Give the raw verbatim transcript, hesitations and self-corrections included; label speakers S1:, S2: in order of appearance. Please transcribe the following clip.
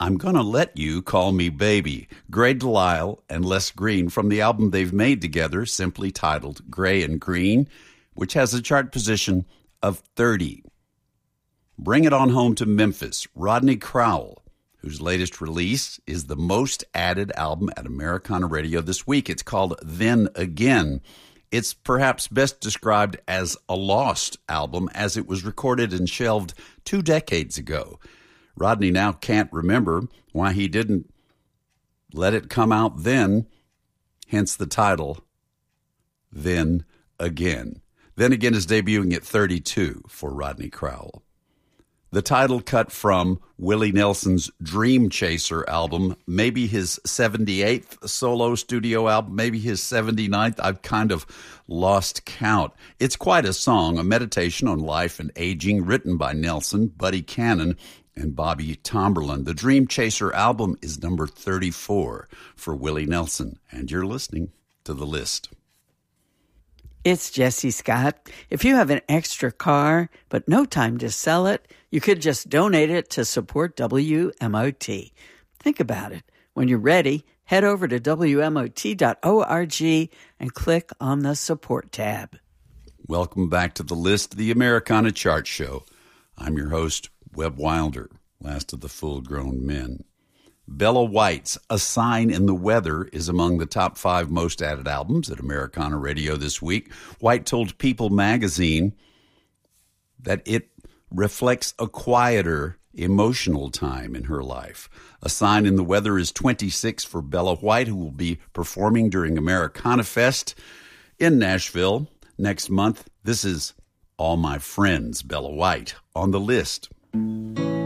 S1: I'm Gonna Let You Call Me Baby, Gray Delisle and Les Green from the album they've made together, simply titled Gray and Green, which has a chart position of thirty. Bring it on home to Memphis, Rodney Crowell, whose latest release is the most added album at Americana Radio this week. It's called Then Again. It's perhaps best described as a lost album, as it was recorded and shelved two decades ago. Rodney now can't remember why he didn't let it come out then, hence the title, Then Again. Then Again is debuting at thirty-two for Rodney Crowell. The title cut from Willie Nelson's Dream Chaser album, maybe his seventy-eighth solo studio album, maybe his seventy-ninth. I've kind of lost count. It's quite a song, a meditation on life and aging, written by Nelson, Buddy Cannon, and Bobby Tomberlin. The Dream Chaser album is number thirty-four for Willie Nelson, and you're listening to The List.
S2: It's Jesse Scott. If you have an extra car but no time to sell it, you could just donate it to support W M O T. Think about it. When you're ready, head over to W M O T dot org and click on the support tab.
S1: Welcome back to The List, the Americana Chart Show. I'm your host, Webb Wilder, last of the full-grown men. Bella White's A Sign in the Weather is among the top five most added albums at Americana Radio this week. White told People magazine that it reflects a quieter, emotional time in her life. A Sign in the Weather is twenty-six for Bella White, who will be performing during Americana Fest in Nashville next month. This is All My Friends, Bella White, on The List.